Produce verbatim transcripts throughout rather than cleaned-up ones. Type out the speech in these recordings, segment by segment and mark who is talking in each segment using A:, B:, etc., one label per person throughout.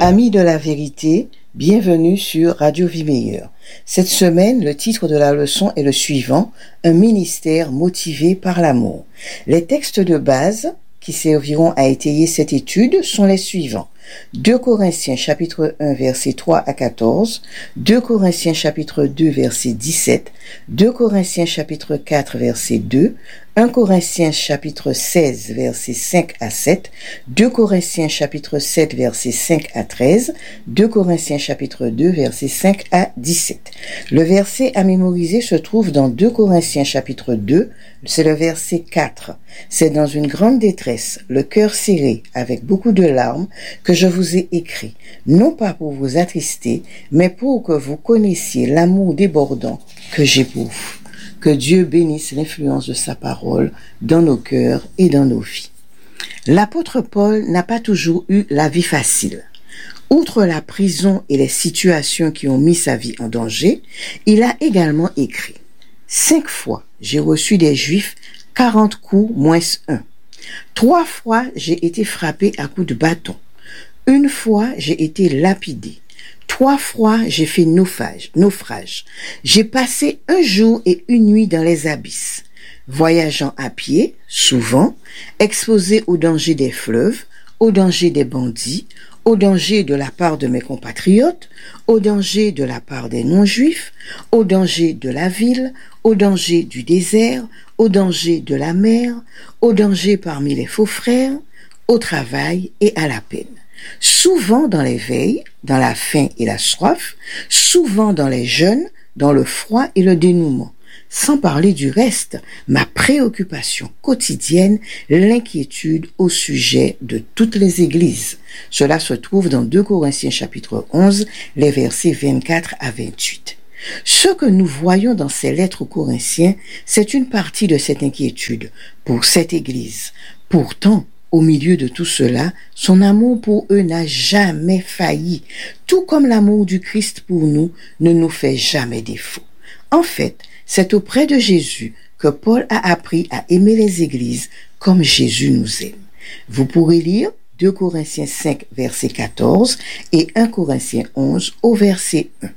A: Amis de la vérité, bienvenue sur Radio Vie Meilleure. Cette semaine, le titre de la leçon est le suivant, un ministère motivé par l'amour. Les textes de base qui serviront à étayer cette étude sont les suivants. deux Corinthiens chapitre un versets trois à quatorze, deux Corinthiens chapitre deux verset dix-sept, deux Corinthiens chapitre quatre verset deux, un Corinthiens chapitre seize versets cinq à sept, deux Corinthiens chapitre sept versets cinq à treize, deux Corinthiens chapitre deux versets cinq à dix-sept. Le verset à mémoriser se trouve dans deux Corinthiens chapitre deux, c'est le verset quatre. C'est dans une grande détresse, le cœur serré, avec beaucoup de larmes, que je vous ai écrit, non pas pour vous attrister, mais pour que vous connaissiez l'amour débordant que j'éprouve. Que Dieu bénisse l'influence de sa parole dans nos cœurs et dans nos vies. L'apôtre Paul n'a pas toujours eu la vie facile. Outre la prison et les situations qui ont mis sa vie en danger, il a également écrit « Cinq fois, j'ai reçu des Juifs quarante coups moins un. Trois fois, j'ai été frappé à coups de bâton. Une fois, j'ai été lapidé. Trois fois, j'ai fait naufrage, naufrage. J'ai passé un jour et une nuit dans les abysses, voyageant à pied, souvent, exposé au danger des fleuves, au danger des bandits, au danger de la part de mes compatriotes, au danger de la part des non-juifs, au danger de la ville, au danger du désert, au danger de la mer, au danger parmi les faux frères, au travail et à la peine. Souvent dans les veilles, dans la faim et la soif, souvent dans les jeûnes, dans le froid et le dénouement. Sans parler du reste, ma préoccupation quotidienne, l'inquiétude au sujet de toutes les églises. Cela se trouve dans deux Corinthiens chapitre onze, les versets vingt-quatre à vingt-huit. Ce que nous voyons dans ces lettres aux Corinthiens, c'est une partie de cette inquiétude pour cette église. Pourtant, au milieu de tout cela, son amour pour eux n'a jamais failli, tout comme l'amour du Christ pour nous ne nous fait jamais défaut. En fait, c'est auprès de Jésus que Paul a appris à aimer les églises comme Jésus nous aime. Vous pourrez lire deux Corinthiens cinq, verset quatorze et un Corinthiens onze au verset un.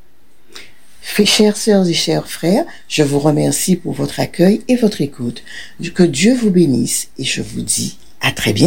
A: Chères sœurs et chers frères, je vous remercie pour votre accueil et votre écoute. Que Dieu vous bénisse et je vous dis à très bientôt.